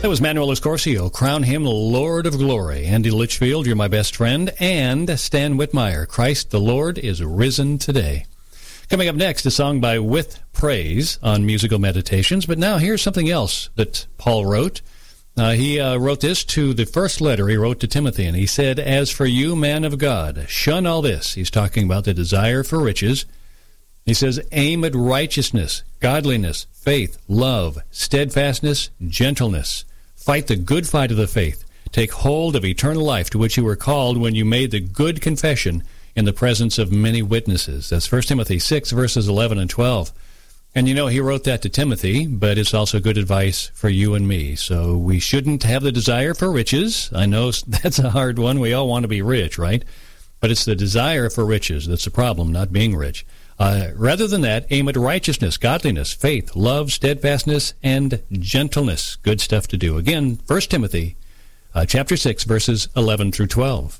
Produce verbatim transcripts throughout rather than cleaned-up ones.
That was Manuel Escorcio, Crown Him Lord of Glory. Andy Litchfield, You're My Best Friend, and Stan Whitmire, Christ the Lord is Risen Today. Coming up next, a song by With Praise on Musical Meditations. But now here's something else that Paul wrote. Uh, he uh, wrote this to the first letter he wrote to Timothy, and he said, As for you, man of God, shun all this. He's talking about the desire for riches. He says, aim at righteousness, godliness, faith, love, steadfastness, gentleness. Fight the good fight of the faith. Take hold of eternal life to which you were called when you made the good confession in the presence of many witnesses. That's First Timothy six, verses eleven and twelve. And you know, he wrote that to Timothy, but it's also good advice for you and me. So we shouldn't have the desire for riches. I know that's a hard one. We all want to be rich, right? But it's the desire for riches that's the problem, not being rich. Uh, rather than that, aim at righteousness, godliness, faith, love, steadfastness, and gentleness. Good stuff to do. Again, First Timothy uh, chapter six, verses eleven through twelve.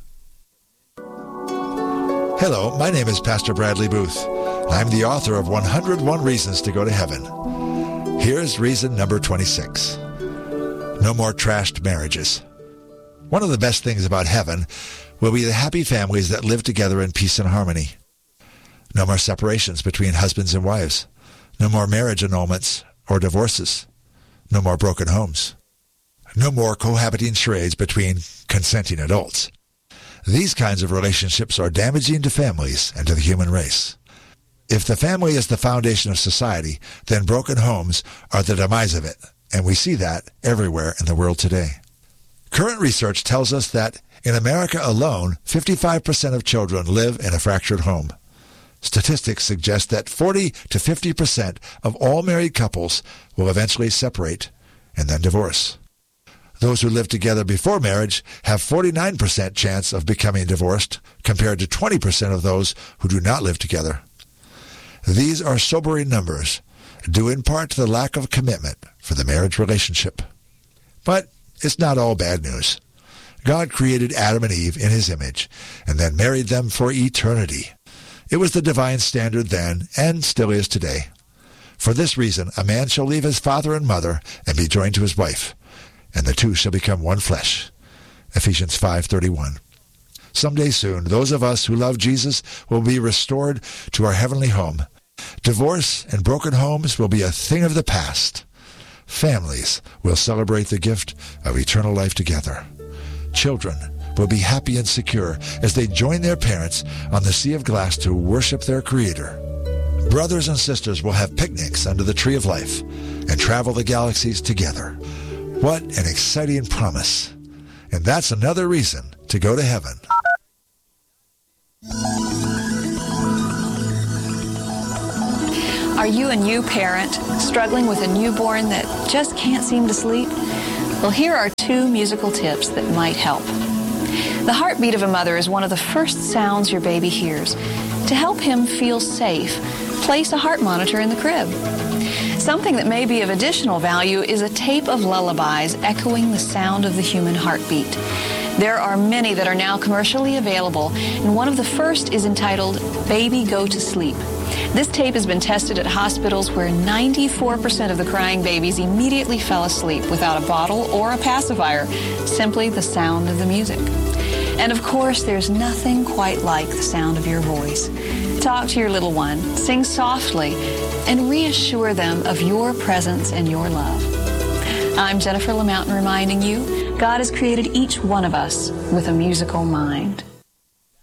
Hello, my name is Pastor Bradley Booth. I'm the author of one hundred one Reasons to Go to Heaven. Here's reason number twenty-six. No more trashed marriages. One of the best things about heaven will be the happy families that live together in peace and harmony. No more separations between husbands and wives. No more marriage annulments or divorces. No more broken homes. No more cohabiting charades between consenting adults. These kinds of relationships are damaging to families and to the human race. If the family is the foundation of society, then broken homes are the demise of it, and we see that everywhere in the world today. Current research tells us that in America alone, fifty-five percent of children live in a fractured home. Statistics suggest that forty to fifty percent of all married couples will eventually separate and then divorce. Those who live together before marriage have forty-nine percent chance of becoming divorced compared to twenty percent of those who do not live together. These are sobering numbers, due in part to the lack of commitment for the marriage relationship. But it's not all bad news. God created Adam and Eve in his image and then married them for eternity. It was the divine standard then and still is today. For this reason, a man shall leave his father and mother and be joined to his wife, and the two shall become one flesh. Ephesians five thirty-one. Someday soon, those of us who love Jesus will be restored to our heavenly home. Divorce and broken homes will be a thing of the past. Families will celebrate the gift of eternal life together. Children will be happy and secure as they join their parents on the sea of glass to worship their Creator. Brothers and sisters will have picnics under the tree of life and travel the galaxies together. What an exciting promise. And that's another reason to go to heaven. Are you a new parent struggling with a newborn that just can't seem to sleep? Well, here are two musical tips that might help. The heartbeat of a mother is one of the first sounds your baby hears. To help him feel safe, place a heart monitor in the crib. Something that may be of additional value is a tape of lullabies echoing the sound of the human heartbeat. There are many that are now commercially available, and one of the first is entitled Baby Go to Sleep. This tape has been tested at hospitals where ninety-four percent of the crying babies immediately fell asleep without a bottle or a pacifier, simply the sound of the music. And of course, there's nothing quite like the sound of your voice. Talk to your little one, sing softly, and reassure them of your presence and your love. I'm Jennifer LaMountain reminding you, God has created each one of us with a musical mind.